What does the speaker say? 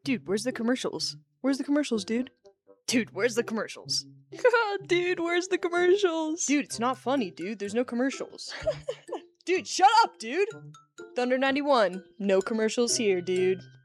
Dude, where's the commercials? Where's the commercials, dude? Dude, where's the commercials? Dude, where's the commercials? Dude, it's not funny, dude. There's no commercials. Dude, shut up, dude! Thunder 91, no commercials here, dude.